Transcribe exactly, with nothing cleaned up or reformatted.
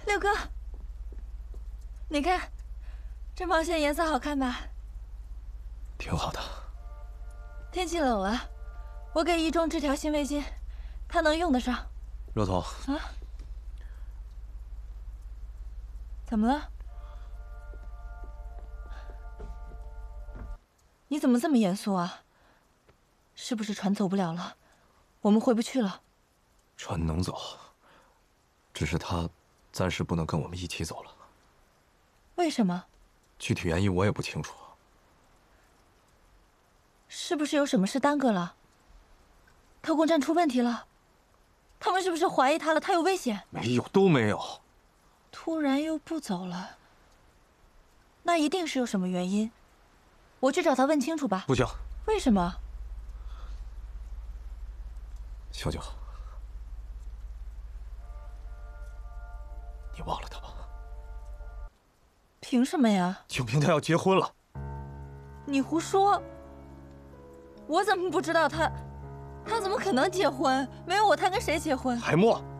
六哥，你看，这毛线颜色好看吧？ 挺好的。 天气冷了，我给一中织条新围巾，他能用得上。 若彤啊？怎么了？你怎么这么严肃啊？是不是船走不了了？我们回不去了？ 船能走，只是他暂时不能跟我们一起走了。 为什么？ 具体原因我也不清楚。 是不是有什么事耽搁了？特工站出问题了？他们是不是怀疑他了？他有危险？ 没有，都没有。 突然又不走了，那一定是有什么原因。我去找他问清楚吧。 不行。 为什么？ 小九，你忘了他吧？ 凭什么呀？ 就凭他要结婚了。 你胡说！我怎么不知道他？他怎么可能结婚？没有我，他跟谁结婚？ 海默，